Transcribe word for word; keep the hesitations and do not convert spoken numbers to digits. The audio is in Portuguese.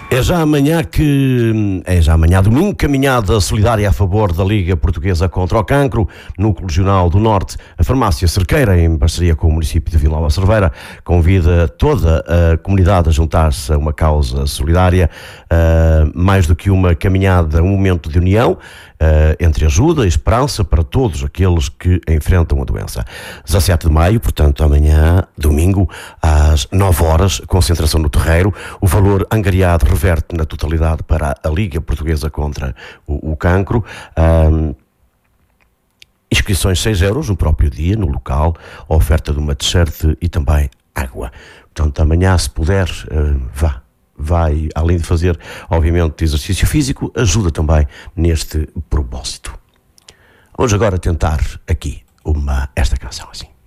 É já amanhã que é já amanhã domingo, caminhada solidária a favor da Liga Portuguesa contra o Cancro, Núcleo Regional do Norte. A Farmácia Cerqueira, em parceria com o município de Vila Nova de Cerveira, convida toda a comunidade a juntar-se a uma causa solidária, uh, mais do que uma caminhada, um momento de união, uh, entre ajuda e esperança para todos aqueles que enfrentam a doença. dezassete de maio, portanto amanhã, domingo, às nove horas, concentração no Terreiro. O valor angariado reverte na totalidade para a Liga Portuguesa contra o, o Cancro. Um, inscrições seis euros no próprio dia, no local, a oferta de uma t-shirt e também água. Portanto, amanhã, se puder, uh, vá. Vai, além de fazer, obviamente, exercício físico, ajuda também neste propósito. Vamos agora tentar aqui uma, esta canção assim.